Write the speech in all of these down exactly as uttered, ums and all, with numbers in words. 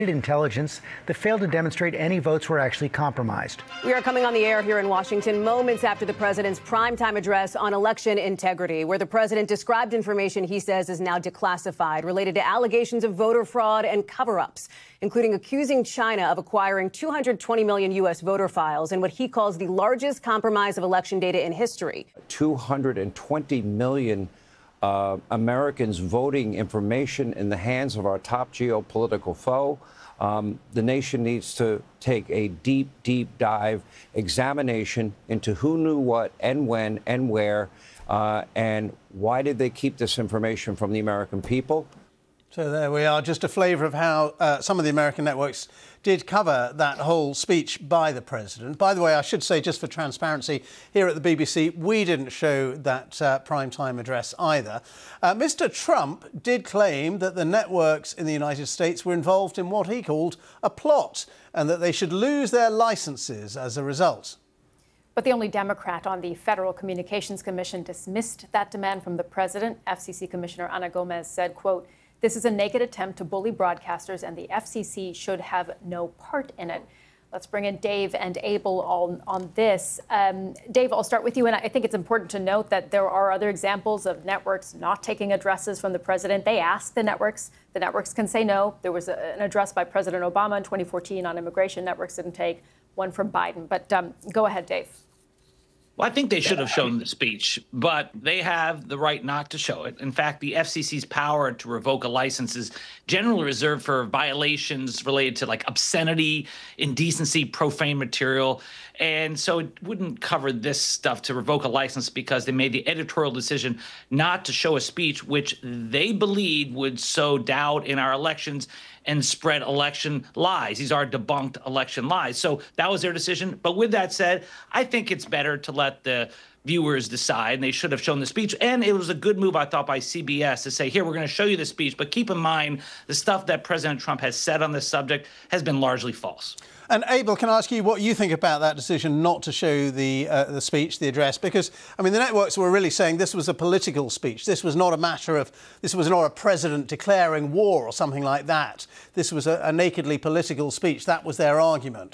intelligence that failed to demonstrate any votes were actually compromised. We are coming on the air here in Washington moments after the president's primetime address on election integrity, where the president described information he says is now declassified related to allegations of voter fraud and cover-ups, including accusing China of acquiring two hundred twenty million U S voter files in what he calls the largest compromise of election data in history. two hundred twenty million Uh, Americans voting information in the hands of our top geopolitical foe. Um, the nation needs to take a deep, deep dive examination into who knew what and when and where, uh, and why did they keep this information from the American people. So there we are, just a flavour of how uh, some of the American networks did cover that whole speech by the president. By the way, I should say, just for transparency, here at the B B C, we didn't show that uh, primetime address either. Uh, Mister Trump did claim that the networks in the United States were involved in what he called a plot and that they should lose their licences as a result. But the only Democrat on the Federal Communications Commission dismissed that demand from the president. F C C Commissioner Ana Gomez said, quote, "This is a naked attempt to bully broadcasters, and the F C C should have no part in it." Let's bring in Dave and Abel on, on this. Um, Dave, I'll start with you. And I think it's important to note that there are other examples of networks not taking addresses from the president. They asked the networks. The networks can say no. There was a, an address by President Obama in twenty fourteen on immigration. Networks didn't take one from Biden. But um, go ahead, Dave. Well, I think they should have shown the speech, but they have the right not to show it. In fact, the F C C's power to revoke a license is generally reserved for violations related to like obscenity, indecency, profane material. And so it wouldn't cover this stuff to revoke a license because they made the editorial decision not to show a speech which they believed would sow doubt in our elections and spread election lies. These are debunked election lies. So that was their decision. But with that said, I think it's better to let the viewers decide, and they should have shown the speech. And it was a good move, I thought, by C B S to say, here, we're going to show you the speech, but keep in mind the stuff that President Trump has said on this subject has been largely false. And Abel, can I ask you what you think about that decision not to show the uh, the speech, the address? Because, I mean, the networks were really saying this was a political speech. This was not a matter of, this was not a president declaring war or something like that. This was a, a nakedly political speech. That was their argument.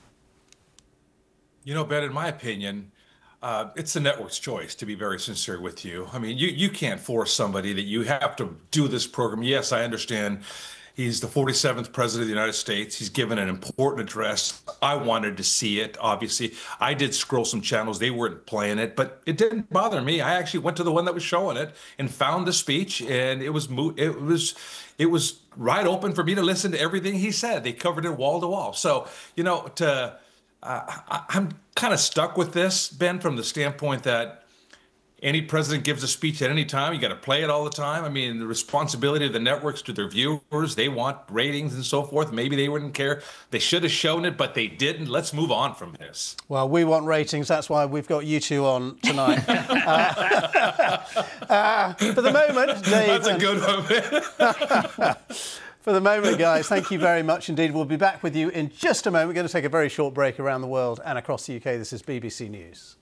You know, Ben, in my opinion, Uh, it's the network's choice, to be very sincere with you. I mean, you, you can't force somebody that you have to do this program. Yes, I understand he's the forty-seventh president of the United States. He's given an important address. I wanted to see it, obviously. I did scroll some channels. They weren't playing it, but it didn't bother me. I actually went to the one that was showing it and found the speech, and it was it was it was right open for me to listen to everything he said. They covered it wall to wall. So, you know, to Uh, I, I'm kind of stuck with this, Ben, from the standpoint that any president gives a speech at any time. You got to play it all the time. I mean, the responsibility of the networks to their viewers, they want ratings and so forth. Maybe they wouldn't care. They should have shown it, but they didn't. Let's move on from this. Well, we want ratings. That's why we've got you two on tonight. uh, uh, for the moment, Dave... That's a good one, man. For the moment, guys, thank you very much indeed. We'll be back with you in just a moment. We're going to take a very short break around the world and across the U K. This is B B C News.